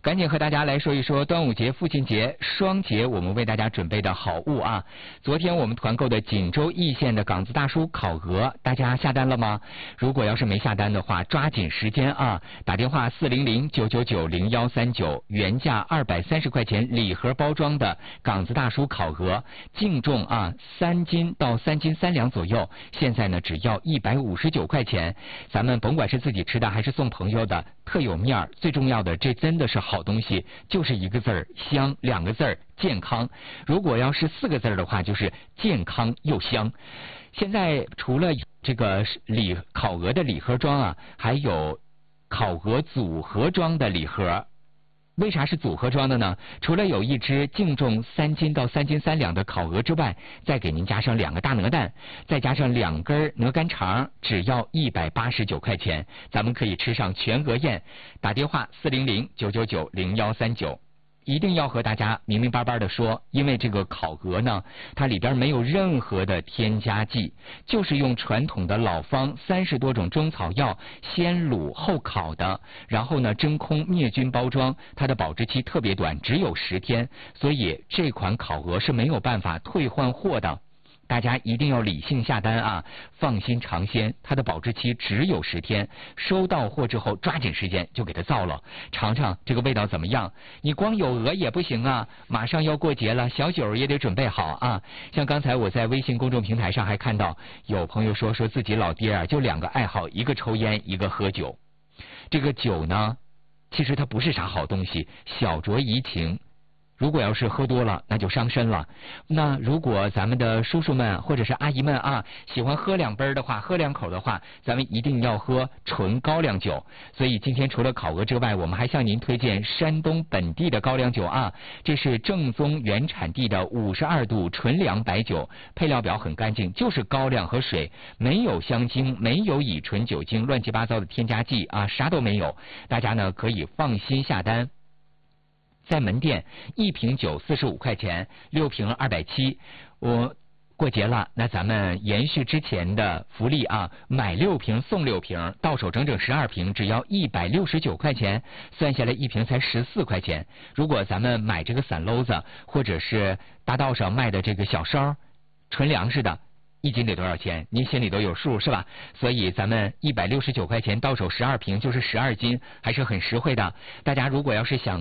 赶紧和大家来说一说端午节、父亲节双节我们为大家准备的好物啊！昨天我们团购的锦州易县的港子大叔烤鹅，大家下单了吗？如果要是没下单的话，抓紧时间啊！打电话400-999-0139，原价230块钱礼盒包装的港子大叔烤鹅，净重3斤到3斤3两左右，现在呢只要159块钱。咱们甭管是自己吃的还是送朋友的，特有面儿，最重要的这真的是好东西，就是一个字儿香，2个字儿健康。如果要是4个字的话，就是健康又香。现在除了这个烤鹅的礼盒装啊，还有烤鹅组合装的礼盒。为啥是组合装的呢？除了有一只净重3斤到3斤3两的烤鹅之外，再给您加上2个大鹅蛋，再加上2根鹅肝肠，只要189块钱，咱们可以吃上全鹅宴。打电话400-999-0139。一定要和大家明明白白的说，因为这个烤鹅呢，它里边没有任何的添加剂，就是用传统的老方30多种中草药先卤后烤的，然后呢真空灭菌包装，它的保质期特别短，只有10天，所以这款烤鹅是没有办法退换货的。大家一定要理性下单啊，放心尝鲜，它的保质期只有10天，收到货之后抓紧时间就给它造了，尝尝这个味道怎么样。你光有鹅也不行啊，马上要过节了，小酒也得准备好啊。像刚才我在微信公众平台上还看到有朋友说自己老爹啊就2个爱好，一个抽烟，一个喝酒。这个酒呢，其实它不是啥好东西，小酌怡情。如果要是喝多了，那就伤身了。那如果咱们的叔叔们或者是阿姨们啊，喜欢喝2杯的话，喝2口的话，咱们一定要喝纯高粱酒。所以今天除了烤鹅之外，我们还向您推荐山东本地的高粱酒啊，这是正宗原产地的52度纯粮白酒，配料表很干净，就是高粱和水，没有香精，没有乙醇酒精，乱七八糟的添加剂啊，啥都没有。大家呢可以放心下单。在门店1瓶酒45块钱，6瓶270。我过节了，那咱们延续之前的福利啊，买6瓶送6瓶，到手整整12瓶，只要169块钱，算下来1瓶才14块钱。如果咱们买这个散篓子，或者是大道上卖的这个小烧，纯粮食的，1斤得多少钱？您心里都有数是吧？所以咱们169块钱到手12瓶就是12斤，还是很实惠的。大家如果要是想